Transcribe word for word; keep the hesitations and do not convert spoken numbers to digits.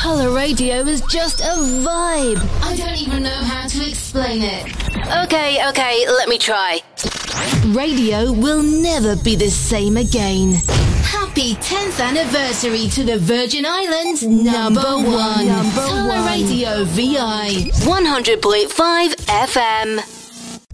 Colour radio is just a vibe. I don't even know how to explain it. Okay, okay, let me try. Radio will never be the same again. Happy tenth anniversary to the Virgin Islands number one. Number Colour one. Radio V I one hundred point five F M.